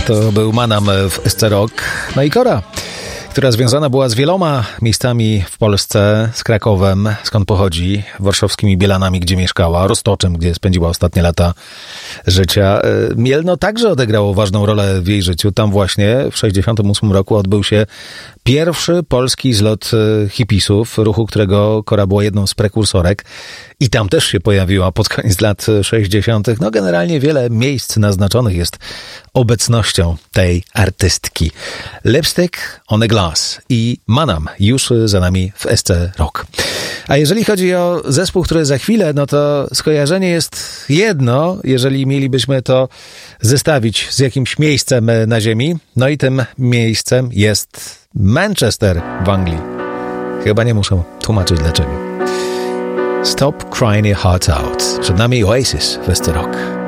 To był Manam w SC Rock. No i Kora, która związana była z wieloma miejscami w Polsce, z Krakowem, skąd pochodzi, warszawskimi Bielanami, gdzie mieszkała, Roztoczem, gdzie spędziła ostatnie lata życia. Mielno także odegrało ważną rolę w jej życiu. Tam właśnie w 1968 roku odbył się pierwszy polski zlot hipisów, ruchu, którego Kora była jedną z prekursorek. I tam też się pojawiła pod koniec lat 60. No generalnie wiele miejsc naznaczonych jest obecnością tej artystki. Lipstick on a Glass i Manam już za nami w SC Rock. A jeżeli chodzi o zespół, który za chwilę, no to skojarzenie jest jedno, jeżeli mielibyśmy to zestawić z jakimś miejscem na ziemi. No i tym miejscem jest Manchester w Anglii. Chyba nie muszę tłumaczyć dlaczego. Stop Crying Your Heart Out. Przed nami Oasis w SC Rock.